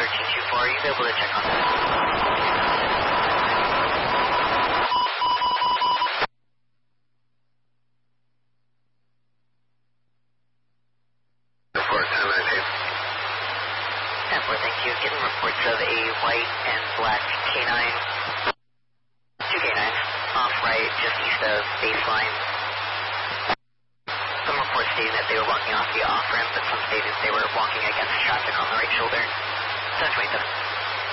1324, are you able to check on that? Report 1019. 10-4, thank you. Getting reports of a white and black canine, two canines, off right, just east of baseline. Some reports stating that they were walking off the off-ramp, but some stated they were walking against traffic on the right shoulder. 1027.